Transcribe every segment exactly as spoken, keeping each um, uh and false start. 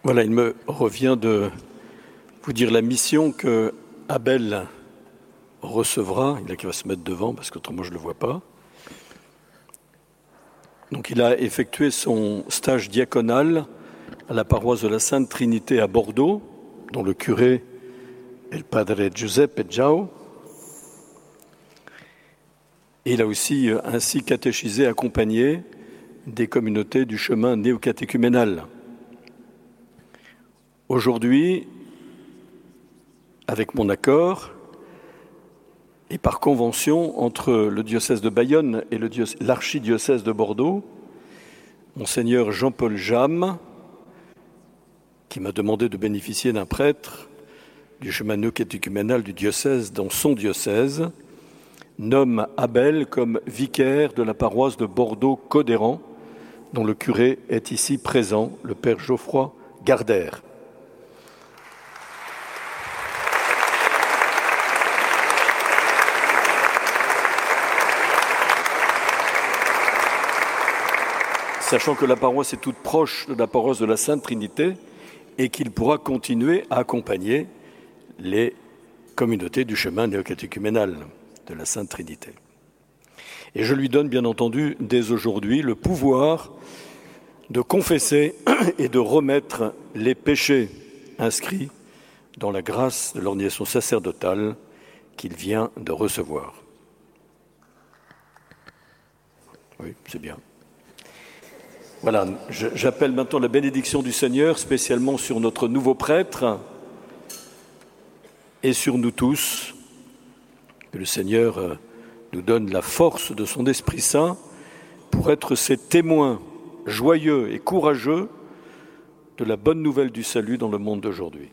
Voilà, il me revient de vous dire la mission que Abel recevra. Il a qu'à se mettre devant parce qu'autrement je ne le vois pas. Donc il a effectué son stage diaconal à la paroisse de la Sainte Trinité à Bordeaux, dont le curé est le padre Giuseppe Giao. Et il a aussi ainsi catéchisé, accompagné des communautés du chemin néocatéchuménal. Aujourd'hui, avec mon accord et par convention entre le diocèse de Bayonne et le diocèse, l'archidiocèse de Bordeaux, Monseigneur Jean-Paul Jamme, qui m'a demandé de bénéficier d'un prêtre du chemin néocatéchuménal du diocèse dans son diocèse, nomme Abel comme vicaire de la paroisse de Bordeaux-Codéran, dont le curé est ici présent, le père Geoffroy Gardère. Sachant que la paroisse est toute proche de la paroisse de la Sainte Trinité et qu'il pourra continuer à accompagner les communautés du chemin néocatéchuménal de la Sainte Trinité. Et je lui donne bien entendu dès aujourd'hui le pouvoir de confesser et de remettre les péchés inscrits dans la grâce de l'ordination sacerdotale qu'il vient de recevoir. Oui, c'est bien. Voilà, j'appelle maintenant la bénédiction du Seigneur, spécialement sur notre nouveau prêtre et sur nous tous. Que le Seigneur nous donne la force de son Esprit Saint pour être ces témoins joyeux et courageux de la bonne nouvelle du salut dans le monde d'aujourd'hui.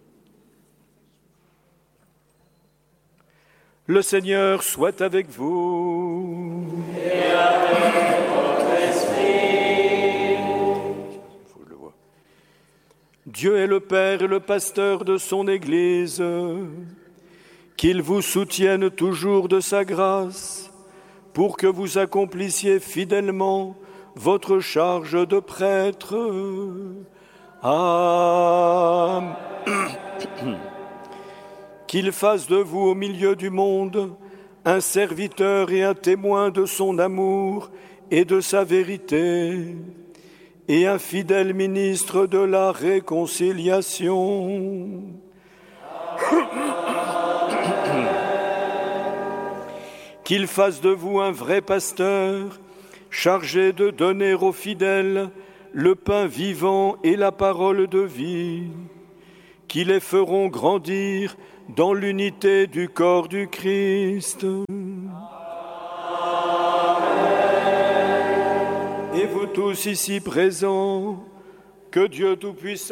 Le Seigneur soit avec vous. Et avec votre esprit. Faut que je le voie. Dieu est le Père et le pasteur de son Église. Qu'il vous soutienne toujours de sa grâce, pour que vous accomplissiez fidèlement votre charge de prêtre. Amen. Qu'il fasse de vous au milieu du monde un serviteur et un témoin de son amour et de sa vérité, et un fidèle ministre de la réconciliation. Qu'il fasse de vous un vrai pasteur, chargé de donner aux fidèles le pain vivant et la parole de vie, qui les feront grandir dans l'unité du corps du Christ. Amen. Et vous tous ici présents, que Dieu Tout-Puissant